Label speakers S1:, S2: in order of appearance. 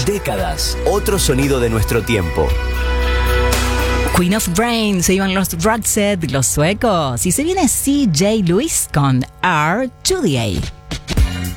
S1: Décadas, otro sonido de nuestro tiempo.
S2: Queen of Brain, se iban los Roxette, los suecos, y se viene CJ Lewis con R to the A.